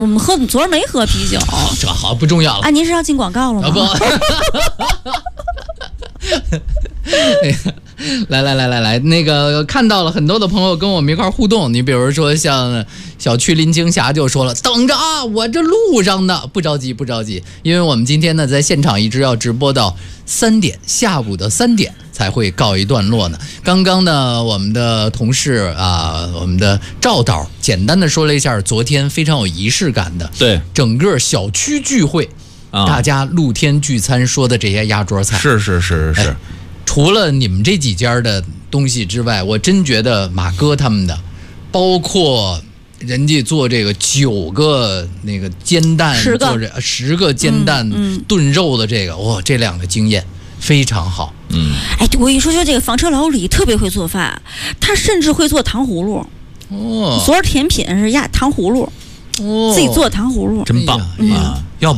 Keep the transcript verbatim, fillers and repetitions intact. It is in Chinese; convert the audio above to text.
我们喝昨儿没喝啤酒， 这好不重要了。 啊，您是要进广告了吗？ 啊、不。来来来来来，那个看到了很多的朋友跟我们一块互动，你比如说像小区林青霞就说了，等着啊，我这路上呢，不着急不着急，因为我们今天呢在现场一直要直播到三点，下午的三点才会告一段落呢。刚刚呢，我们的同事啊，我们的赵导简单的说了一下昨天非常有仪式感的， 对整个小区聚会。啊、大家露天聚餐说的这些压桌菜， 是是是是、 哎，除了你们这几家的东西之外，我真觉得马哥他们的，包括人家做这个九个那个煎蛋， 十个做这十个煎蛋炖肉的这个，哇、嗯嗯哦，这两个经验非常好。 嗯， 哎，我跟你说，就这个房车老李特别会做饭，他甚至会做糖葫芦。 哦， 昨儿甜品是压糖葫芦，哦，自己做糖葫芦， 真棒、哎、啊！要不。